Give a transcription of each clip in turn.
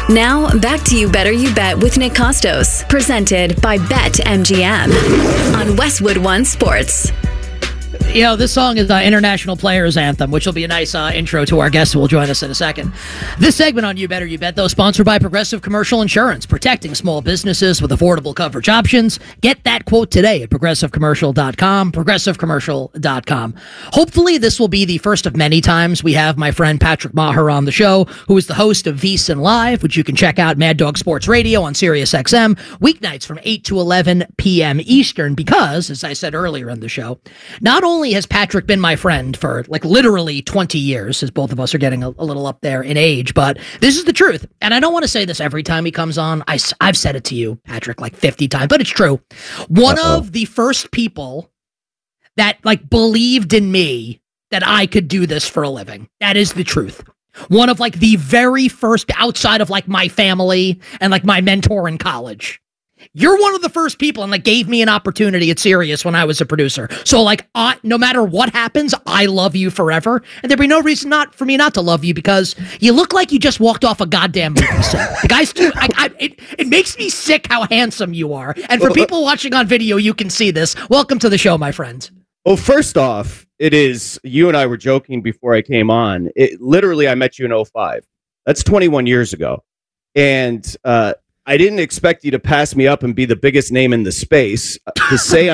Now, back to You Better You Bet with Nick Costos, presented by BetMGM on Westwood One Sports. You know, this song is the International Players Anthem, which will be a nice intro to our guest who will join us in a second. This segment on You Better You Bet, though, sponsored by Progressive Commercial Insurance, protecting small businesses with affordable coverage options. Get that quote today at progressivecommercial.com, progressivecommercial.com. Hopefully, this will be the first of many times we have my friend Patrick Maher on the show, who is the host of VSiN Live, which you can check out Mad Dog Sports Radio on SiriusXM, weeknights from 8 to 11 p.m. Eastern, because, as I said earlier in the show, not only has Patrick been my friend for like literally 20 years, as both of us are getting a little up there in age, but this is the truth. And I don't want to say this every time he comes on. I've said it to you, Patrick, like 50 times, but it's true. One of the first people that like believed in me that I could do this for a living. That is the truth. One of like the very first outside of like my family and like my mentor in college. You're one of the first people and like gave me an opportunity at Sirius when I was a producer. So like, no matter what happens, I love you forever. And there'd be no reason for me not to love you because you look like you just walked off a goddamn movie set. The guy's too, it makes me sick how handsome you are. And for people watching on video, you can see this. Welcome to the show, my friend. Well, first off, it is, you and I were joking before I came on. Literally, I met you in 2005. That's 21 years ago. And, I didn't expect you to pass me up and be the biggest name in the space. To say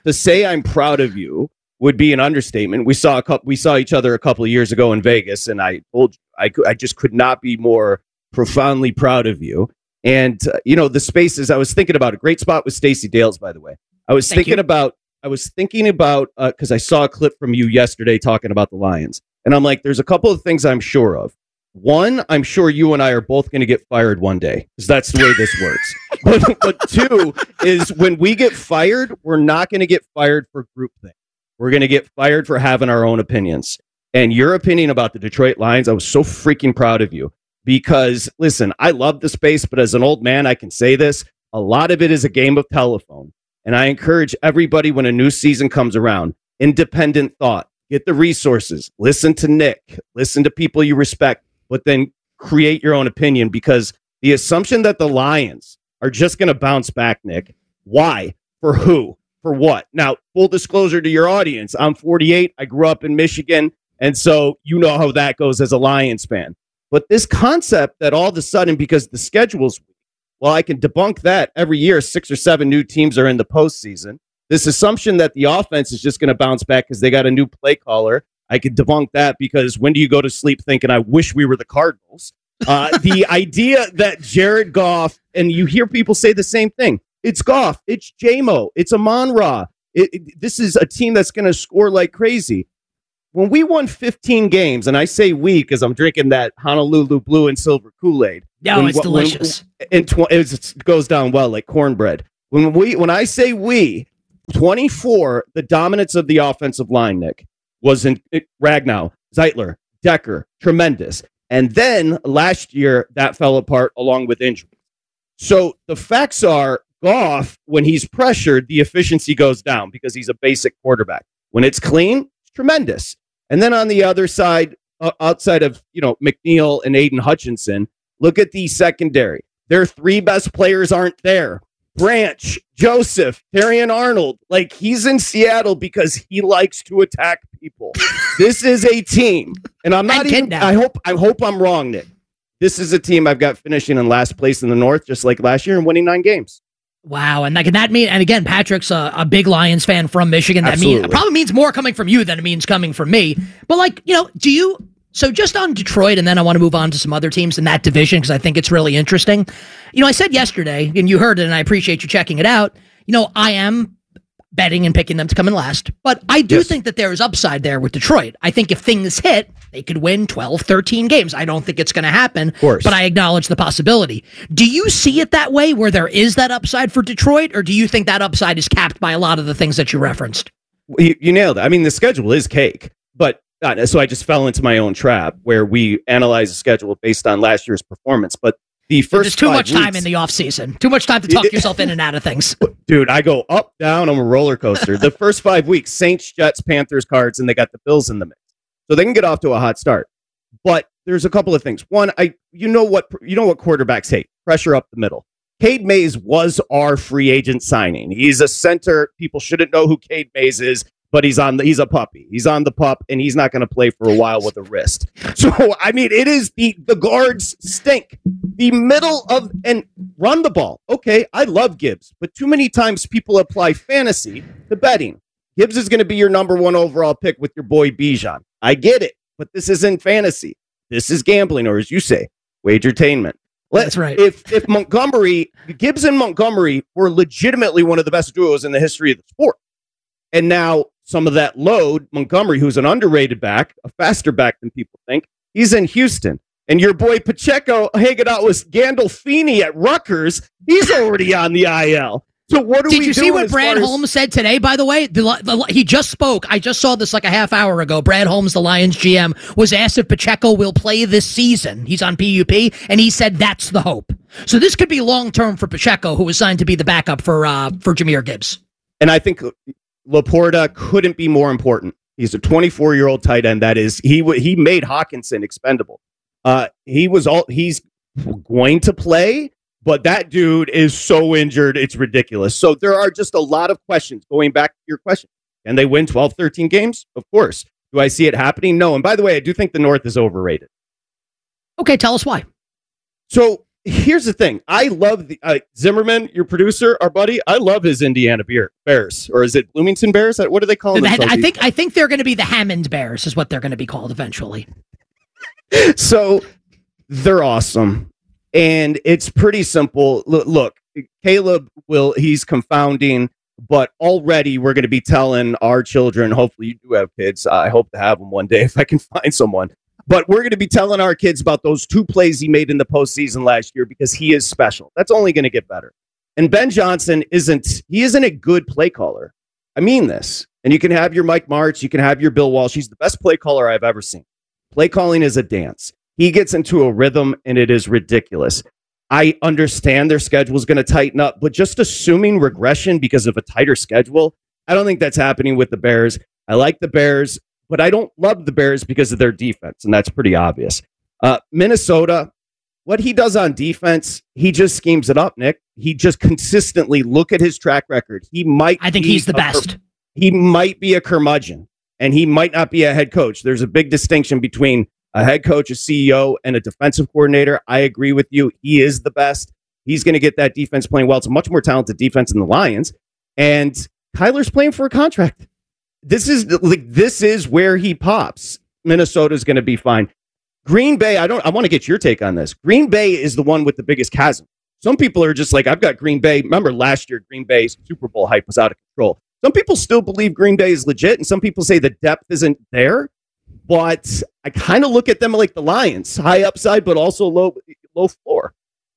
I'm proud of you would be an understatement. We saw each other a couple of years ago in Vegas, and I told you I just could not be more profoundly proud of you. And the spaces I was thinking about, a great spot with Stacey Dales, by the way. I was thinking about because I saw a clip from you yesterday talking about the Lions, and I'm like, there's a couple of things I'm sure of. One, I'm sure you and I are both going to get fired one day because that's the way this works. But two is when we get fired, we're not going to get fired for groupthink. We're going to get fired for having our own opinions. And your opinion about the Detroit Lions, I was so freaking proud of you because, listen, I love the space, but as an old man, I can say this. A lot of it is a game of telephone. And I encourage everybody when a new season comes around, independent thought, get the resources, listen to Nick, listen to people you respect, but then create your own opinion because the assumption that the Lions are just going to bounce back, Nick, why? For who? For what? Now, full disclosure to your audience, I'm 48. I grew up in Michigan, and so you know how that goes as a Lions fan. But this concept that all of a sudden, because the schedule's weak, well, I can debunk that every year, 6 or 7 new teams are in the postseason. This assumption that the offense is just going to bounce back because they got a new play caller, I could debunk that because when do you go to sleep thinking, I wish we were the Cardinals? The idea that Jared Goff, and you hear people say the same thing, it's Goff, it's J-Mo, it's Amon-Ra. This is a team that's going to score like crazy. When we won 15 games, and I say we because I'm drinking that Honolulu blue and silver Kool-Aid. No, it's delicious. It goes down well like cornbread. When I say we, 24, the dominance of the offensive line, Nick, was in Ragnow, Zeitler, Decker, tremendous. And then last year, that fell apart along with injury. So the facts are, Goff, when he's pressured, the efficiency goes down because he's a basic quarterback. When it's clean, it's tremendous. And then on the other side, outside of McNeil and Aiden Hutchinson, look at the secondary. Their 3 best players aren't there. Branch, Joseph, Terrion Arnold, like he's in Seattle because he likes to attack people. This is a team, and I'm not even. I hope I'm wrong, Nick. This is a team I've got finishing in last place in the North, just like last year, and winning 9 games. Wow, and that mean, and again, Patrick's a big Lions fan from Michigan. That probably means more coming from you than it means coming from me. But do you? So just on Detroit, and then I want to move on to some other teams in that division because I think it's really interesting. I said yesterday, and you heard it, and I appreciate you checking it out. I am betting and picking them to come in last, but I do think that there is upside there with Detroit. I think if things hit, they could win 12, 13 games. I don't think it's going to happen, but I acknowledge the possibility. Do you see it that way, where there is that upside for Detroit, or do you think that upside is capped by a lot of the things that you referenced? You nailed it. I mean, the schedule is cake, but so I just fell into my own trap where we analyze the schedule based on last year's performance. But the first there's too much time in the offseason. Too much time to talk yourself in and out of things. Dude, I go up, down. I'm a roller coaster. The first 5 weeks, Saints, Jets, Panthers, Cards, and they got the Bills in the mix. So they can get off to a hot start. But there's a couple of things. One, you know what quarterbacks hate? Pressure up the middle. Cade Mays was our free agent signing. He's a center. People shouldn't know who Cade Mays is, but he's a puppy. He's on the pup, and he's not going to play for a while with a wrist. So, I mean, it is the guards stink. The middle of, and run the ball. Okay, I love Gibbs, but too many times people apply fantasy to betting. Gibbs is going to be your number 1 overall pick with your boy Bijan. I get it, but this isn't fantasy. This is gambling, or as you say, wagertainment. That's right. If Gibbs and Montgomery were legitimately one of the best duos in the history of the sport, and now some of that load, Montgomery, who's an underrated back, a faster back than people think, he's in Houston. And your boy Pacheco hanging out with Gandolfini at Rutgers, he's already on the IL. So what Did you see what Brad Holmes said today, by the way? He just spoke. I just saw this like a half hour ago. Brad Holmes, the Lions GM, was asked if Pacheco will play this season. He's on PUP, and he said that's the hope. So this could be long-term for Pacheco, who was signed to be the backup for Jahmyr Gibbs. And I think Laporta couldn't be more important. He's a 24-year-old tight end. That is, he made Hawkinson expendable. He's going to play, but that dude is so injured, it's ridiculous. So there are just a lot of questions. Going back to your question, can they win 12, 13 games? Of course. Do I see it happening? No. And by the way, I do think the North is overrated. Okay, tell us why. So here's the thing. I love the Zimmerman, your producer, our buddy. I love his Indiana Bears, or is it Bloomington Bears? What do they call them? I think they're going to be the Hammond Bears, is what they're going to be called eventually. So they're awesome. And it's pretty simple. Look, Caleb he's confounding, but already we're going to be telling our children, hopefully you do have kids. I hope to have them one day if I can find someone. But we're going to be telling our kids about those 2 plays he made in the postseason last year because he is special. That's only going to get better. And Ben Johnson isn't a good play caller. I mean this. And you can have your Mike Martz, you can have your Bill Walsh. He's the best play caller I've ever seen. Play calling is a dance. He gets into a rhythm, and it is ridiculous. I understand their schedule is going to tighten up, but just assuming regression because of a tighter schedule, I don't think that's happening with the Bears. I like the Bears, but I don't love the Bears because of their defense, and that's pretty obvious. Minnesota, what he does on defense, he just schemes it up, Nick. He just consistently, look at his track record. I think he's the best. He might be a curmudgeon, and he might not be a head coach. There's a big distinction between a head coach, a CEO, and a defensive coordinator. I agree with you. He is the best. He's going to get that defense playing well. It's a much more talented defense than the Lions. And Kyler's playing for a contract. This is where he pops. Minnesota's going to be fine. Green Bay, I want to get your take on this. Green Bay is the one with the biggest chasm. Some people are just like, I've got Green Bay. Remember last year, Green Bay's Super Bowl hype was out of control. Some people still believe Green Bay is legit, and some people say the depth isn't there. But I kind of look at them like the Lions, high upside, but also low floor.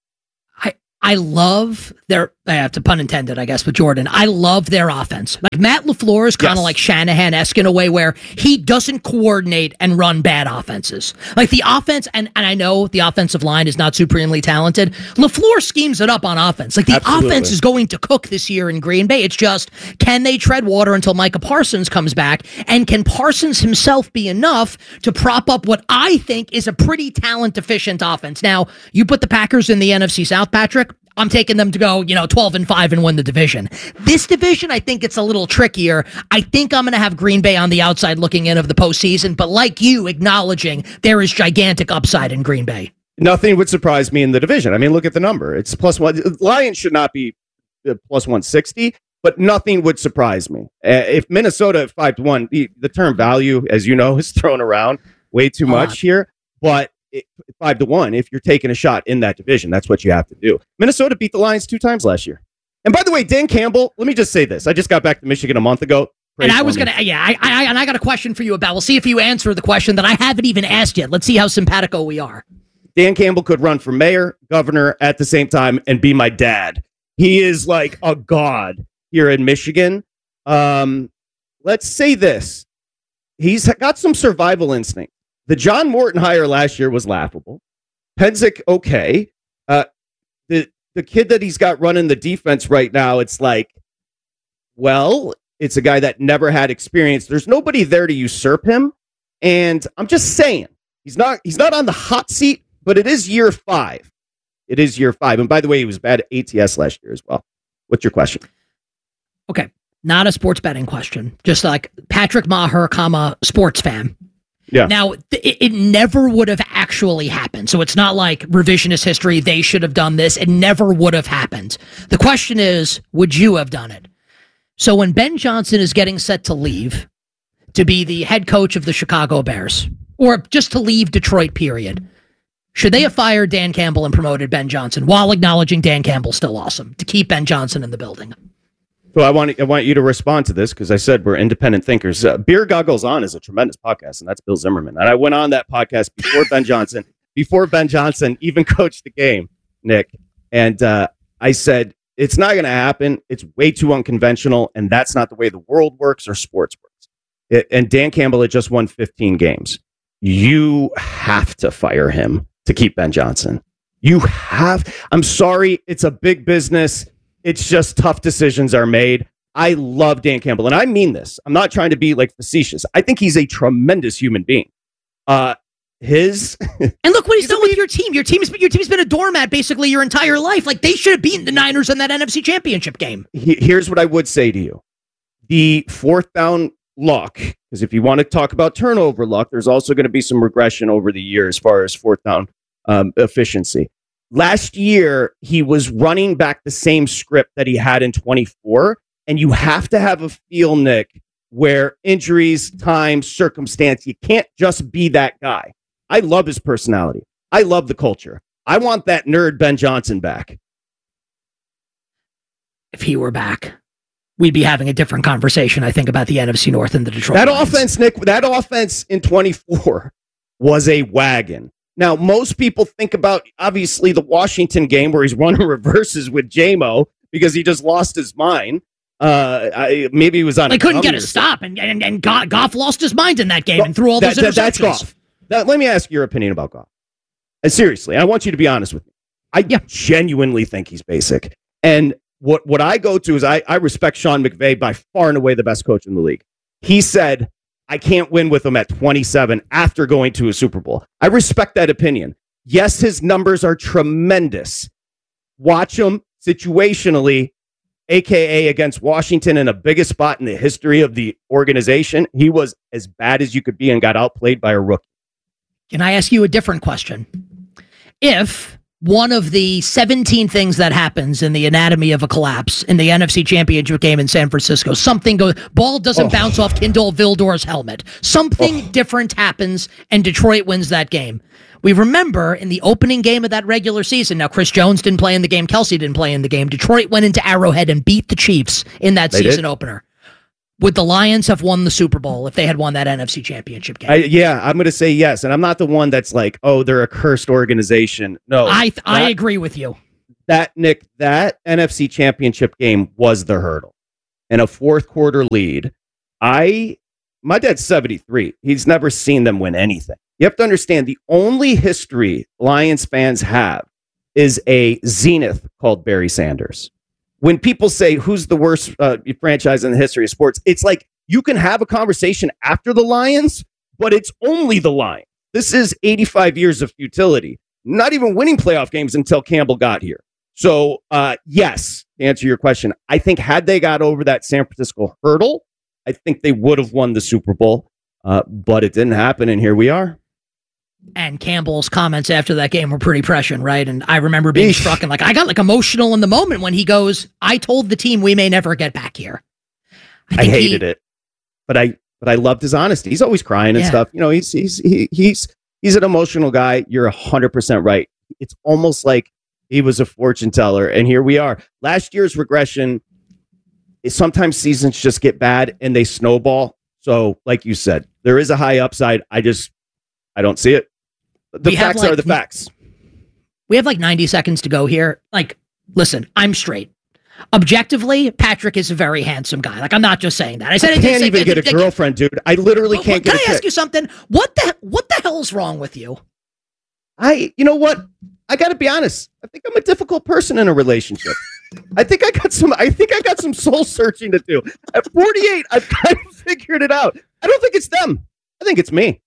I love their, to pun intended, I guess, with Jordan. I love their offense. Like Matt LaFleur is kind of like Shanahan-esque in a way where he doesn't coordinate and run bad offenses. Like the offense, and I know the offensive line is not supremely talented. LaFleur schemes it up on offense. Like the offense is going to cook this year in Green Bay. It's just, can they tread water until Micah Parsons comes back? And can Parsons himself be enough to prop up what I think is a pretty talent-deficient offense? Now, you put the Packers in the NFC South, Patrick. I'm taking them to go, 12-5 and win the division. This division, I think it's a little trickier. I think I'm going to have Green Bay on the outside looking in of the postseason, but like you, acknowledging there is gigantic upside in Green Bay. Nothing would surprise me in the division. I mean, look at the number. It's +1. Lions should not be +160, but nothing would surprise me. If Minnesota at 5-1, the term value, as you know, is thrown around way too much here, but 5-1, if you're taking a shot in that division, that's what you have to do. Minnesota beat the Lions 2 times last year. And by the way, Dan Campbell, let me just say this. I just got back to Michigan a month ago. And I was going to, I got a question for you about, we'll see if you answer the question that I haven't even asked yet. Let's see how simpatico we are. Dan Campbell could run for mayor, governor at the same time and be my dad. He is like a god here in Michigan. Let's say this. He's got some survival instinct. The John Morton hire last year was laughable. Penzick, okay. The kid that he's got running the defense right now, it's like, well, it's a guy that never had experience. There's nobody there to usurp him. And I'm just saying, He's not on the hot seat, but it is year 5. It is year 5. And by the way, he was bad at ATS last year as well. What's your question? Okay. Not a sports betting question. Just like Patrick Maher, sports fan. Yeah. Now, it never would have actually happened. So it's not like revisionist history. They should have done this. It never would have happened. The question is, would you have done it? So when Ben Johnson is getting set to leave to be the head coach of the Chicago Bears, or just to leave Detroit, period, should they have fired Dan Campbell and promoted Ben Johnson while acknowledging Dan Campbell's still awesome to keep Ben Johnson in the building? So I want you to respond to this because I said we're independent thinkers. Beer Goggles On is a tremendous podcast, and that's Bill Zimmerman. And I went on that podcast before Ben Johnson even coached the game, Nick. And I said, it's not going to happen. It's way too unconventional, and that's not the way the world works or sports works. And Dan Campbell had just won 15 games. You have to fire him to keep Ben Johnson. You have. I'm sorry. It's a big business. It's just tough decisions are made. I love Dan Campbell, and I mean this. I'm not trying to be like facetious. I think he's a tremendous human being. And look what he's done with your team. Your team's been a doormat basically your entire life. Like, they should have beaten the Niners in that NFC Championship game. Here's what I would say to you: the 4th down luck, because if you want to talk about turnover luck, there's also going to be some regression over the year as far as 4th down efficiency. Last year, he was running back the same script that he had in 24, and you have to have a feel, Nick, where injuries, time, circumstance, you can't just be that guy. I love his personality. I love the culture. I want that nerd Ben Johnson back. If he were back, we'd be having a different conversation, I think, about the NFC North and the Detroit Lions. Offense, Nick, that offense in 24 was a wagon. Now, most people think about, obviously, the Washington game where he's running reverses with J-Mo because he just lost his mind. Maybe he was on. They couldn't get a stop, and Goff lost his mind in that game and threw all those interceptions. That's Goff. Let me ask your opinion about Goff. Seriously, I want you to be honest with me. I genuinely think he's basic. And what I go to is I respect Sean McVay, by far and away the best coach in the league. He said, I can't win with him at 27 after going to a Super Bowl. I respect that opinion. Yes, his numbers are tremendous. Watch him situationally, a.k.a. against Washington in the biggest spot in the history of the organization. He was as bad as you could be and got outplayed by a rookie. Can I ask you a different question? If one of the 17 things that happens in the anatomy of a collapse in the NFC Championship game in San Francisco, something goes, ball doesn't bounce off Kindle Vildor's helmet. Something different happens, and Detroit wins that game. We remember in the opening game of that regular season, now Chris Jones didn't play in the game, Kelsey didn't play in the game. Detroit went into Arrowhead and beat the Chiefs in that season opener. Would the Lions have won the Super Bowl if they had won that NFC Championship game? I'm going to say yes. And I'm not the one that's like, oh, they're a cursed organization. No. I agree with you. That NFC Championship game was the hurdle. And a 4th quarter lead. My dad's 73. He's never seen them win anything. You have to understand, the only history Lions fans have is a zenith called Barry Sanders. When people say who's the worst franchise in the history of sports, it's like you can have a conversation after the Lions, but it's only the Lions. This is 85 years of futility, not even winning playoff games until Campbell got here. So, yes, to answer your question, I think had they got over that San Francisco hurdle, I think they would have won the Super Bowl, but it didn't happen, and here we are. And Campbell's comments after that game were pretty prescient, right? And I remember being struck and I got emotional in the moment when he goes, I told the team we may never get back here. I hated it, but I loved his honesty. He's always crying and stuff. You know, he's an emotional guy. You're 100% right. It's almost like he was a fortune teller, and here we are. Last year's regression is sometimes seasons just get bad and they snowball. So, like you said, there is a high upside. I don't see it. The facts are the facts. We have 90 seconds to go here. Listen, I'm straight. Objectively, Patrick is a very handsome guy. I'm not just saying that. I can't even get a girlfriend, dude. I literally can't get a chick. Can I ask you something? What the hell is wrong with you? You know what? I got to be honest. I think I'm a difficult person in a relationship. I think I got some soul searching to do. At 48, I've kind of figured it out. I don't think it's them. I think it's me.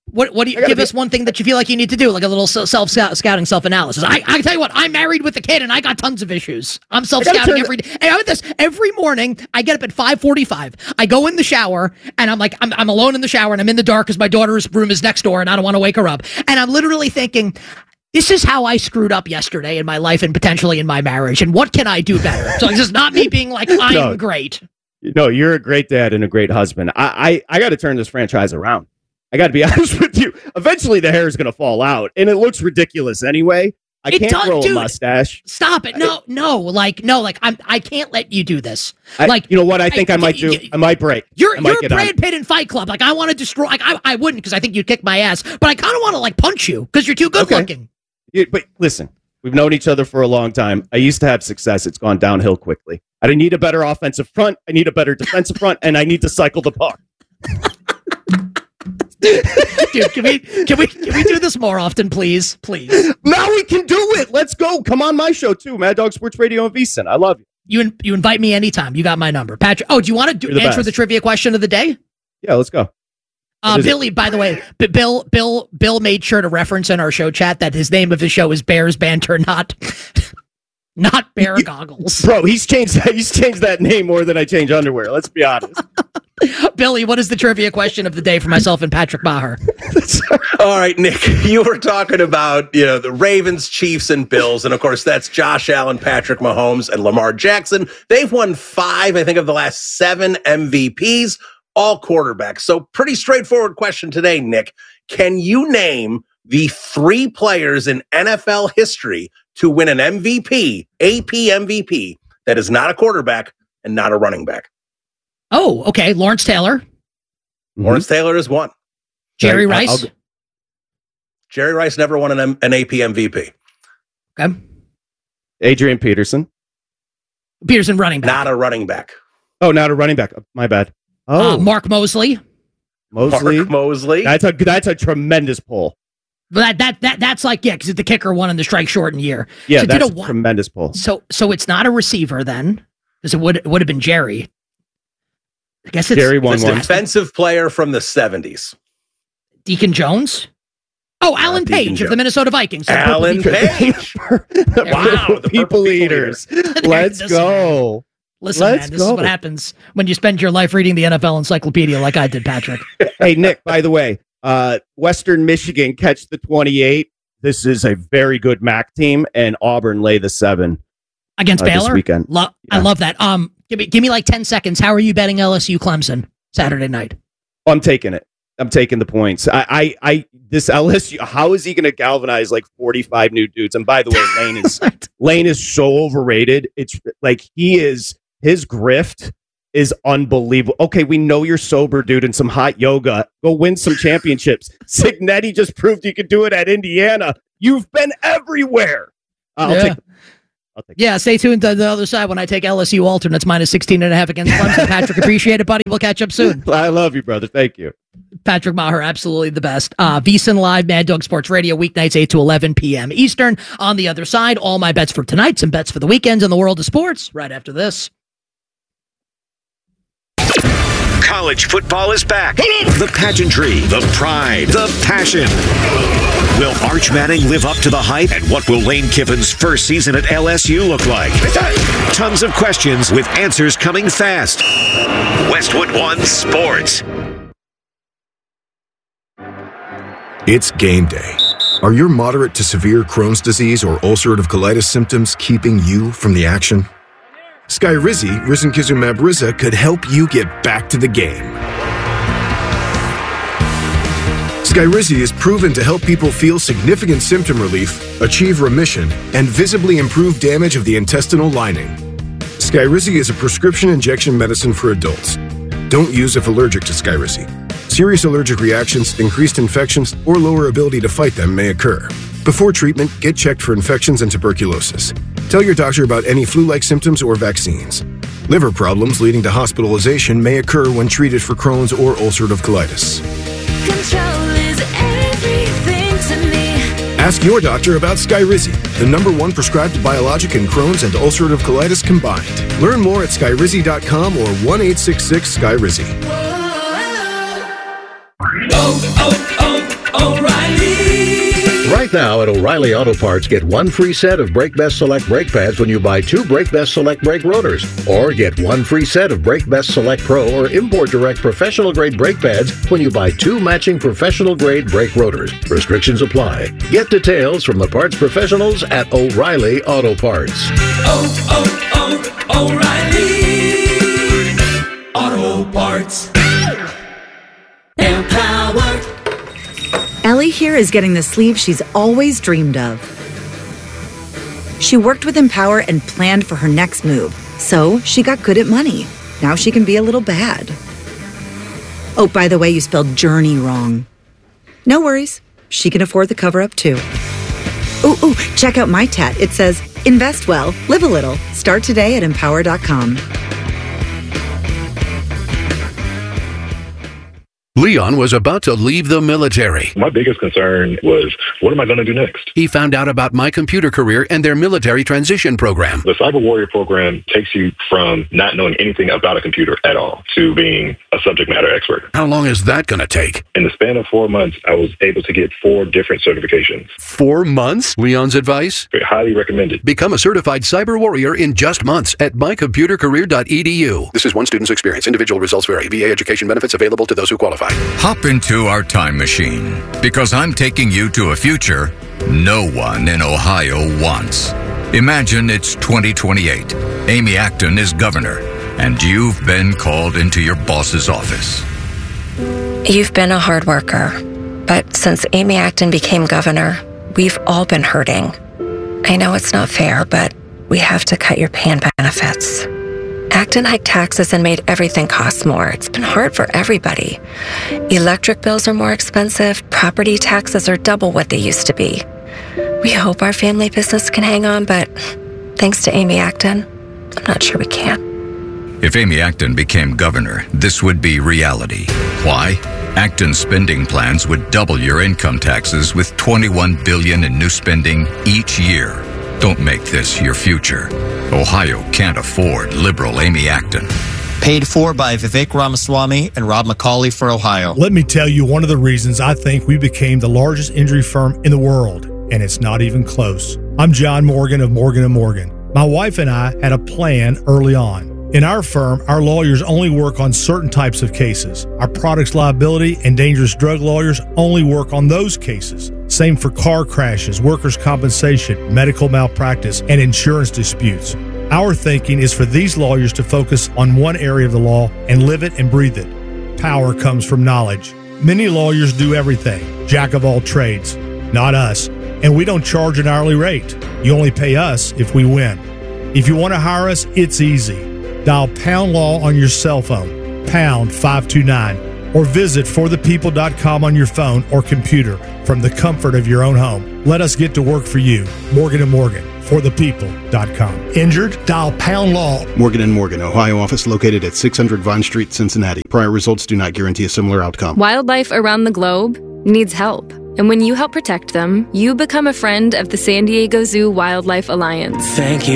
What do you give us one thing that you feel like you need to do, like a little self-scouting, self-analysis? I tell you what, I'm married with a kid and I got tons of issues. I'm self-scouting every day. And every morning I get up at 5:45. I go in the shower and I'm like, I'm alone in the shower and I'm in the dark because my daughter's room is next door and I don't want to wake her up. And I'm literally thinking, this is how I screwed up yesterday in my life and potentially in my marriage. And what can I do better? So it's just not me being like, I'm great. No, you're a great dad and a great husband. I got to turn this franchise around. I got to be honest with you. Eventually, the hair is going to fall out, and it looks ridiculous anyway. I can't grow a mustache. Stop it! No. I can't let you do this. You know what? I think I might do. I might break. You're Brad Pitt in Fight Club. Like I want to destroy. Like I wouldn't because I think you'd kick my ass. But I kind of want to like punch you because you're too good looking. But listen, we've known each other for a long time. I used to have success. It's gone downhill quickly. I need a better offensive front. I need a better defensive front, and I need to cycle the puck. Dude, can we do this more often, please? Now we can do it. Let's go. Come on my show too, Mad Dog Sports Radio in VSiN. I love you. You invite me anytime. You got my number, Patrick. Oh, do you want to answer the trivia question of the day? Yeah, let's go. Billy, by the way, Bill made sure to reference in our show chat that his name of his show is Bears Banter, not Bear Goggles. Bro, he's changed that name more than I change underwear. Let's be honest. Billy, what is the trivia question of the day for myself and Patrick Maher? All right, Nick, you were talking about, the Ravens, Chiefs, and Bills. And of course, that's Josh Allen, Patrick Mahomes, and Lamar Jackson. They've won 5, I think, of the last 7 MVPs, all quarterbacks. So pretty straightforward question today, Nick. Can you name the 3 players in NFL history to win an MVP, AP MVP, that is not a quarterback and not a running back? Oh, okay. Lawrence Taylor. Lawrence Taylor is one. Jerry Rice. Jerry Rice never won an AP MVP. Okay. Adrian Peterson. Peterson running back. Not a running back. Oh, not a running back. My bad. Oh, Mark Mosley. Mark Mosley. That's a tremendous pull. That's like, because the kicker won in the strike shortened year. Yeah, so that's a tremendous pull. So it's not a receiver then, because it would have been Jerry. I guess it's Jerry won one. Defensive player from the 70s. Deacon Jones? Oh, Alan Page of the Minnesota Vikings. Alan Page. Wow, the people eaters. Let's go. Listen, man, this is what happens when you spend your life reading the NFL encyclopedia like I did, Patrick. Hey, Nick, by the way, Western Michigan catch the 28. This is a very good MAC team, and Auburn lay the 7 against Baylor this weekend. I love that. Give me like 10 seconds. How are you betting LSU Clemson Saturday night? Oh, I'm taking it. I'm taking the points. This LSU, how is he going to galvanize like 45 new dudes? And by the way, Lane is so overrated. It's like his grift is unbelievable. Okay, we know you're sober, dude, and some hot yoga. Go win some championships. Signetti just proved you could do it at Indiana. You've been everywhere. I'll take stay tuned to the other side when I take LSU alternates minus 16.5 against Clemson. Patrick, appreciate it, buddy. We'll catch up soon. I love you, brother. Thank you. Patrick Maher, absolutely the best. VSiN Live, Mad Dog Sports Radio, weeknights 8 to 11 p.m. Eastern. On the other side, all my bets for tonight, some bets for the weekends in the world of sports, right after this. College football is back. The pageantry, the pride, the passion. Will Arch Manning live up to the hype? And what will Lane Kiffin's first season at LSU look like? Tons of questions with answers coming fast. Westwood One Sports. It's game day. Are your moderate to severe Crohn's disease or ulcerative colitis symptoms keeping you from the action? Skyrizi, risankizumab Riza, could help you get back to the game. Skyrizi is proven to help people feel significant symptom relief, achieve remission, and visibly improve damage of the intestinal lining. Skyrizi is a prescription injection medicine for adults. Don't use if allergic to Skyrizi. Serious allergic reactions, increased infections, or lower ability to fight them may occur. Before treatment, get checked for infections and tuberculosis. Tell your doctor about any flu-like symptoms or vaccines. Liver problems leading to hospitalization may occur when treated for Crohn's or ulcerative colitis. Control is everything to me. Ask your doctor about Skyrizi, the #1 prescribed biologic in Crohn's and ulcerative colitis combined. Learn more at skyrizi.com or 1-866-SKYRIZI. O'Reilly. Right now at O'Reilly Auto Parts, get one free set of Brake Best Select brake pads when you buy 2 Brake Best Select brake rotors. Or get one free set of Brake Best Select Pro or Import Direct professional grade brake pads when you buy 2 matching professional grade brake rotors. Restrictions apply. Get details from the parts professionals at O'Reilly Auto Parts. O'Reilly Auto Parts. Empowered. Ellie here is getting the sleeve she's always dreamed of. She worked with Empower and planned for her next move, so she got good at money. Now she can be a little bad. Oh, by the way, you spelled journey wrong. No worries. She can afford the cover-up too. Ooh, check out my tat. It says, invest well, live a little. Start today at empower.com. Leon was about to leave the military. My biggest concern was, what am I going to do next? He found out about My Computer Career and their military transition program. The Cyber Warrior program takes you from not knowing anything about a computer at all to being a subject matter expert. How long is that going to take? In the span of 4 months, I was able to get 4 different certifications. 4 months? Leon's advice? Highly recommended. Become a certified cyber warrior in just months at mycomputercareer.edu. This is one student's experience. Individual results vary. VA education benefits available to those who qualify. Hop into our time machine, because I'm taking you to a future no one in Ohio wants. Imagine it's 2028. Amy Acton is governor, and you've been called into your boss's office. You've been a hard worker, but since Amy Acton became governor, we've all been hurting. I know it's not fair, but we have to cut your pay and benefits. Acton hiked taxes and made everything cost more. It's been hard for everybody. Electric bills are more expensive. Property taxes are double what they used to be. We hope our family business can hang on, but thanks to Amy Acton, I'm not sure we can. If Amy Acton became governor, this would be reality. Why? Acton's spending plans would double your income taxes with $21 billion in new spending each year. Don't make this your future. Ohio can't afford liberal Amy Acton. Paid for by Vivek Ramaswamy and Rob McCauley for Ohio. Let me tell you one of the reasons I think we became the largest injury firm in the world, and it's not even close. I'm John Morgan of Morgan & Morgan. My wife and I had a plan early on. In our firm, our lawyers only work on certain types of cases. Our products liability and dangerous drug lawyers only work on those cases. Same for car crashes, workers' compensation, medical malpractice, and insurance disputes. Our thinking is for these lawyers to focus on one area of the law and live it and breathe it. Power comes from knowledge. Many lawyers do everything, jack of all trades. Not us. And we don't charge an hourly rate. You only pay us if we win. If you want to hire us, it's easy. Dial Pound Law on your cell phone, pound 529, or visit forthepeople.com on your phone or computer from the comfort of your own home. Let us get to work for you. Morgan & Morgan, forthepeople.com. Injured? Dial Pound Law. Morgan & Morgan, Ohio office located at 600 Vine Street, Cincinnati. Prior results do not guarantee a similar outcome. Wildlife around the globe needs help. And when you help protect them, you become a friend of the San Diego Zoo Wildlife Alliance. Thank you